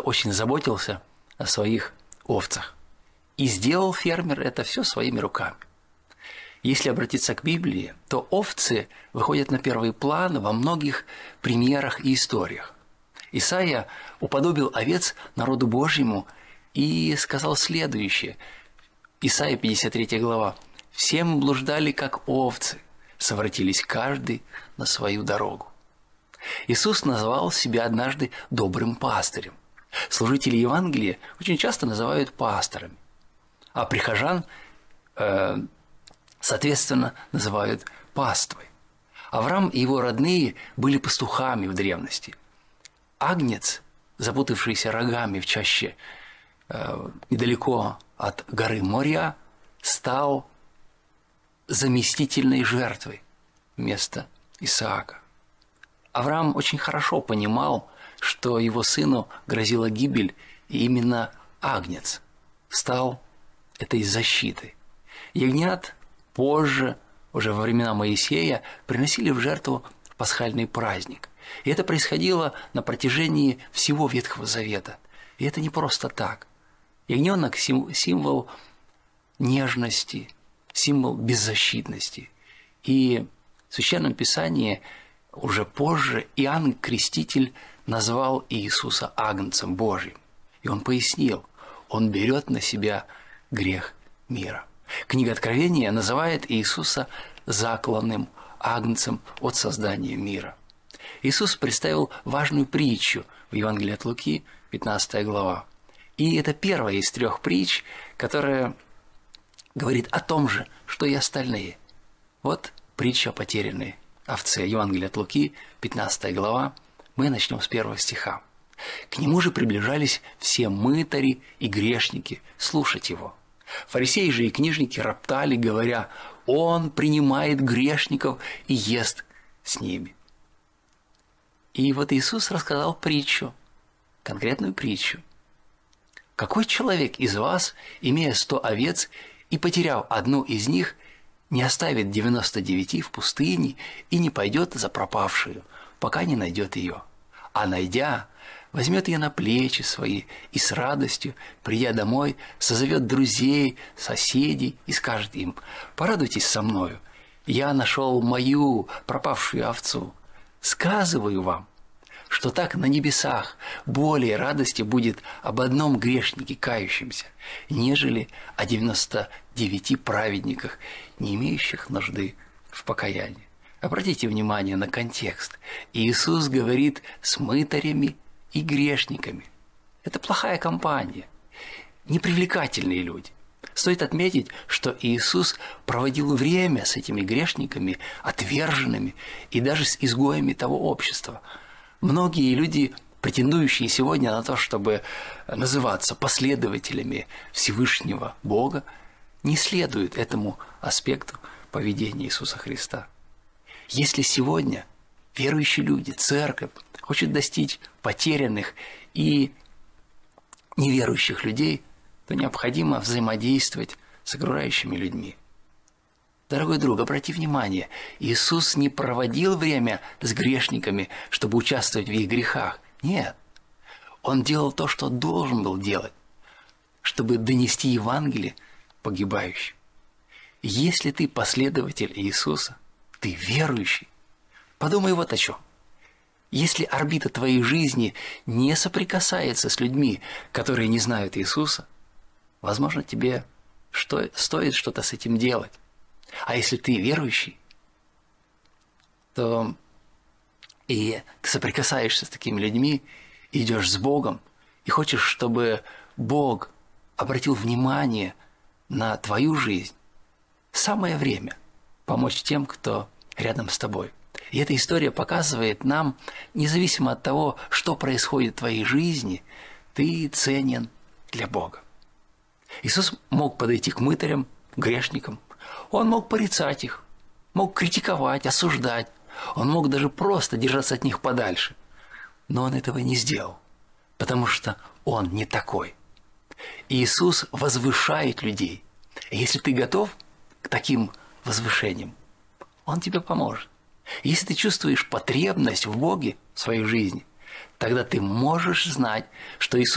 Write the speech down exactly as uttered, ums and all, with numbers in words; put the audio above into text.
очень заботился о своих овцах. И сделал фермер это все своими руками. Если обратиться к Библии, то овцы выходят на первый план во многих примерах и историях. Исаия уподобил овец народу Божьему и сказал следующее. Исаия пятьдесят третья глава. «Все мы блуждали, как овцы, совратились каждый на свою дорогу». Иисус назвал себя однажды добрым пастырем. Служители Евангелия очень часто называют пасторами, а прихожан, э, соответственно, называют паствой. Авраам и его родные были пастухами в древности. Агнец, запутавшийся рогами в чаще э, недалеко от горы Мория, стал заместительной жертвой вместо Исаака. Авраам очень хорошо понимал, что его сыну грозила гибель, и именно агнец стал этой защитой. Ягнят позже, уже во времена Моисея, приносили в жертву в пасхальный праздник. И это происходило на протяжении всего Ветхого Завета. И это не просто так. Ягненок – символ нежности, символ беззащитности. И в Священном Писании уже позже Иоанн Креститель назвал Иисуса Агнцем Божьим. И он пояснил, он берет на себя грех мира. Книга Откровения называет Иисуса закланным агнцем от создания мира. Иисус представил важную притчу в Евангелии от Луки, пятнадцатая глава. И это первая из трех притч, которая говорит о том же, что и остальные. Вот притча о потерянной овце. Евангелие от Луки, пятнадцатая глава. Мы начнем с первого стиха. «К нему же приближались все мытари и грешники слушать его. Фарисеи же и книжники роптали, говоря: он принимает грешников и ест с ними». И вот Иисус рассказал притчу, конкретную притчу. «Какой человек из вас, имея сто овец и потеряв одну из них, не оставит девяносто девяти в пустыне и не пойдет за пропавшую, пока не найдет ее, а найдя, возьмет ее на плечи свои и с радостью, придя домой, созовет друзей, соседей и скажет им: порадуйтесь со мною, я нашел мою пропавшую овцу. Сказываю вам, что так на небесах более радости будет об одном грешнике кающемся, нежели о девяноста девяти праведниках, не имеющих нужды в покаянии». Обратите внимание на контекст. Иисус говорит с мытарями и грешниками. Это плохая компания, непривлекательные люди. Стоит отметить, что Иисус проводил время с этими грешниками, отверженными и даже с изгоями того общества. Многие люди, претендующие сегодня на то, чтобы называться последователями Всевышнего Бога, не следуют этому аспекту поведения Иисуса Христа. Если сегодня верующие люди, церковь хочет достичь потерянных и неверующих людей, то необходимо взаимодействовать с окружающими людьми. Дорогой друг, обрати внимание, Иисус не проводил время с грешниками, чтобы участвовать в их грехах. Нет. Он делал то, что должен был делать, чтобы донести Евангелие погибающим. Если ты последователь Иисуса, ты верующий, подумай вот о чем. Если орбита твоей жизни не соприкасается с людьми, которые не знают Иисуса, возможно, тебе что, стоит что-то с этим делать. А если ты верующий, то и соприкасаешься с такими людьми, идешь с Богом и хочешь, чтобы Бог обратил внимание на твою жизнь, самое время помочь тем, кто рядом с тобой. И эта история показывает нам, независимо от того, что происходит в твоей жизни, ты ценен для Бога. Иисус мог подойти к мытарям, грешникам. Он мог порицать их, мог критиковать, осуждать. Он мог даже просто держаться от них подальше. Но он этого не сделал, потому что он не такой. Иисус возвышает людей. И если ты готов к таким возвышениям, Он тебе поможет. Если ты чувствуешь потребность в Боге в своей жизни, тогда ты можешь знать, что Иисус